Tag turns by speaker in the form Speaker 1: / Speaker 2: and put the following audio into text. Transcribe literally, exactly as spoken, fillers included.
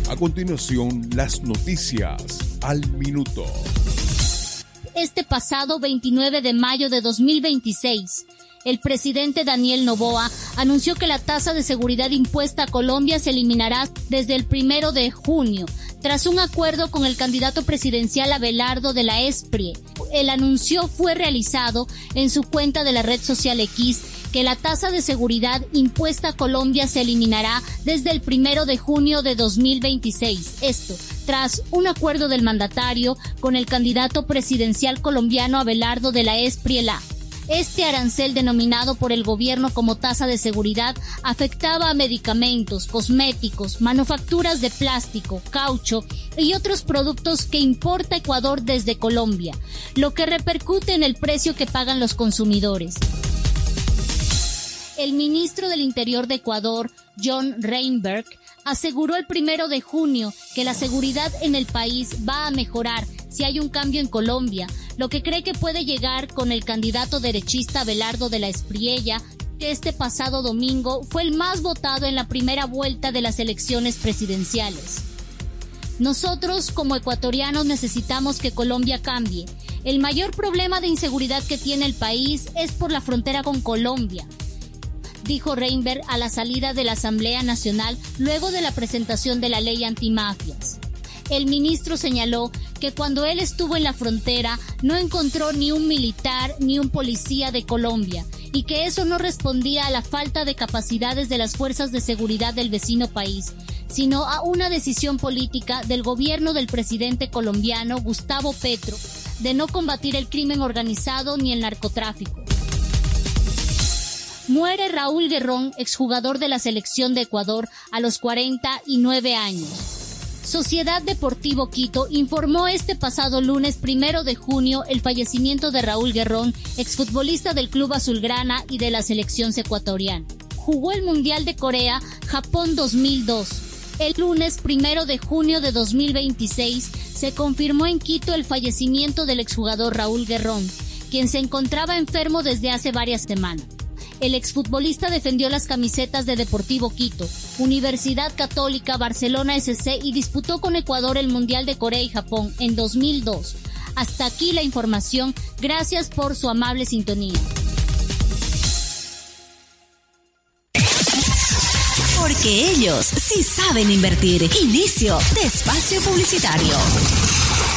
Speaker 1: A continuación, las noticias al minuto.
Speaker 2: Este pasado veintinueve de mayo de dos mil veintiséis, el presidente Daniel Noboa anunció que la tasa de seguridad impuesta a Colombia se eliminará desde el primero de junio, tras un acuerdo con el candidato presidencial Abelardo de la Espriella. El anuncio fue realizado en su cuenta de la red social X, que la tasa de seguridad impuesta a Colombia se eliminará desde el primero de junio de dos mil veintiséis. Esto, tras un acuerdo del mandatario con el candidato presidencial colombiano Abelardo de la Espriella. Este arancel, denominado por el gobierno como tasa de seguridad, afectaba a medicamentos, cosméticos, manufacturas de plástico, caucho y otros productos que importa Ecuador desde Colombia, lo que repercute en el precio que pagan los consumidores. El ministro del Interior de Ecuador, John Reinberg, aseguró el primero de junio que la seguridad en el país va a mejorar si hay un cambio en Colombia, lo que cree que puede llegar con el candidato derechista Abelardo de la Espriella, que este pasado domingo fue el más votado en la primera vuelta de las elecciones presidenciales. Nosotros, como ecuatorianos, necesitamos que Colombia cambie. El mayor problema de inseguridad que tiene el país es por la frontera con Colombia, dijo Reinberg a la salida de la Asamblea Nacional luego de la presentación de la ley antimafias. El ministro señaló que cuando él estuvo en la frontera no encontró ni un militar ni un policía de Colombia y que eso no respondía a la falta de capacidades de las fuerzas de seguridad del vecino país, sino a una decisión política del gobierno del presidente colombiano Gustavo Petro de no combatir el crimen organizado ni el narcotráfico. Muere Raúl Guerrón, exjugador de la selección de Ecuador, a los cuarenta y nueve años. Sociedad Deportivo Quito informó este pasado lunes primero de junio el fallecimiento de Raúl Guerrón, exfutbolista del club azulgrana y de la selección ecuatoriana. Jugó el Mundial de Corea, Japón dos mil dos. El lunes primero de junio de dos mil veintiséis se confirmó en Quito el fallecimiento del exjugador Raúl Guerrón, quien se encontraba enfermo desde hace varias semanas. El exfutbolista defendió las camisetas de Deportivo Quito, Universidad Católica, Barcelona S C y disputó con Ecuador el Mundial de Corea y Japón en dos mil dos. Hasta aquí la información. Gracias por su amable sintonía.
Speaker 3: Porque ellos sí saben invertir. Inicio de espacio publicitario.